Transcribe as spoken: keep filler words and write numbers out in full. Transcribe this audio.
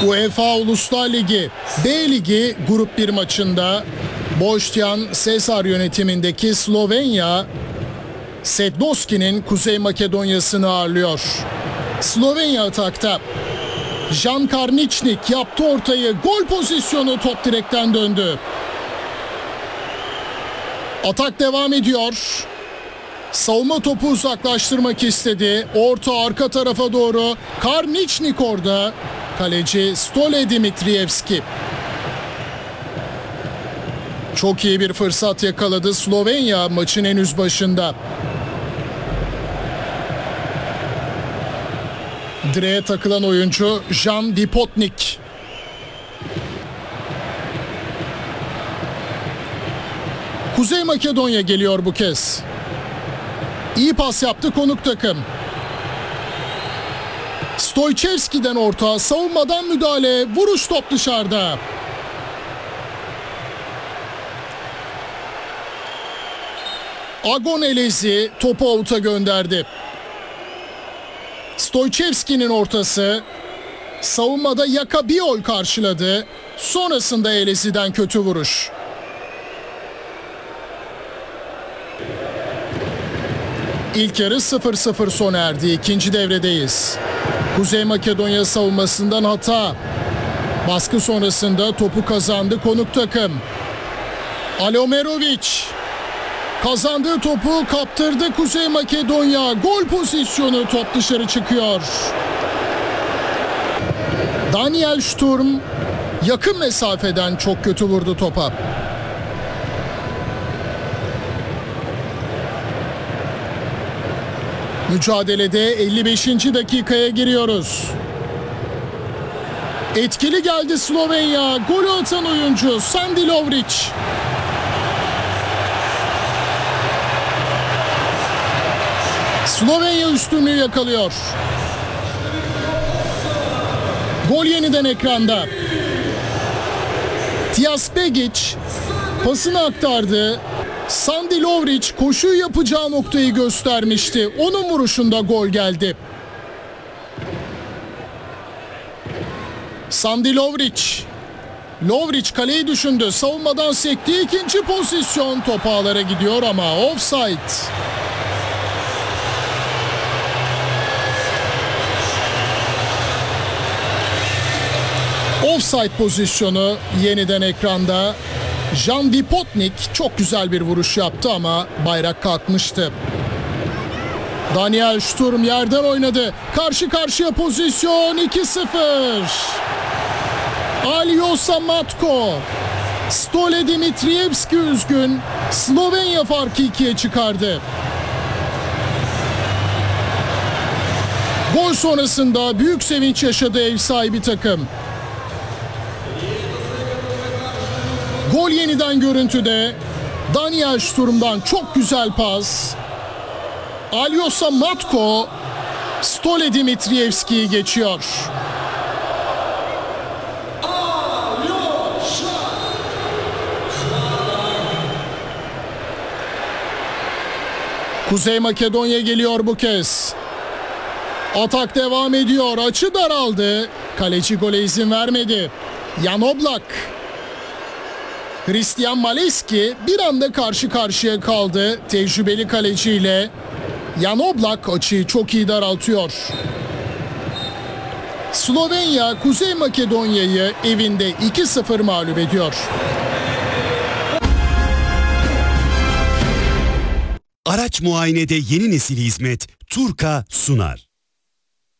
UEFA Uluslar Ligi B Ligi Grup bir maçında Boštjan Sežar yönetimindeki Slovenya, Sednoski'nin Kuzey Makedonya'sını ağırlıyor. Slovenya atakta. Jan Karničnik yaptı ortayı. Gol pozisyonu, top direkten döndü. Atak devam ediyor. Savunma topu uzaklaştırmak istedi. Orta arka tarafa doğru. Karničnik orada. Kaleci Stole Dimitrievski. Çok iyi bir fırsat yakaladı Slovenya maçın henüz başında. Direğe takılan oyuncu Jan Dipotnik. Kuzey Makedonya geliyor bu kez. İyi pas yaptı konuk takım. Stojčevski'den orta, savunmadan müdahale, vuruş, top dışarıda. Agon Elezi topu avuta gönderdi. Stojčevski'nin ortası, savunmada Yakabiol karşıladı. Sonrasında Elezi'den kötü vuruş. İlk yarı sıfır sıfır sona erdi. İkinci devredeyiz. Kuzey Makedonya savunmasından hata. Baskı sonrasında topu kazandı konuk takım. Alomerovic kazandığı topu kaptırdı Kuzey Makedonya. Gol pozisyonu, top dışarı çıkıyor. Daniel Sturm yakın mesafeden çok kötü vurdu topa. Mücadelede elli beşinci dakikaya giriyoruz. Etkili geldi Slovenya. Golü atan oyuncu Sandi Lovric. Slovenya üstünlüğü yakalıyor. Gol yeniden ekranda. Tijas Begic pasını aktardı. Sandi Lovric koşuyu yapacağı noktayı göstermişti. Onun vuruşunda gol geldi. Sandi Lovric. Lovric kaleyi düşündü. Savunmadan sekti. İkinci pozisyon, top ağlara gidiyor ama offside. Offside pozisyonu yeniden ekranda. Jan Dipotnik çok güzel bir vuruş yaptı ama bayrak kalkmıştı. Daniel Sturm yerden oynadı. Karşı karşıya pozisyon, iki sıfır. Aljoša Matko. Stole Dimitrievski üzgün. Slovenya farkı ikiye çıkardı. Gol sonrasında büyük sevinç yaşadı ev sahibi takım. Gol yeniden görüntüde. Daniel Sturm'dan çok güzel pas. Aljoša Matko Stole Dimitrievski'yi geçiyor. Kuzey Makedonya geliyor bu kez. Atak devam ediyor. Açı daraldı. Kaleci gole izin vermedi. Jan Oblak. Hristijan Maleski bir anda karşı karşıya kaldı tecrübeli kaleciyle. Jan Oblak açıyı çok iyi daraltıyor. Slovenya Kuzey Makedonya'yı evinde iki sıfır mağlup ediyor. Araç muayenede yeni nesil hizmet Turka sunar.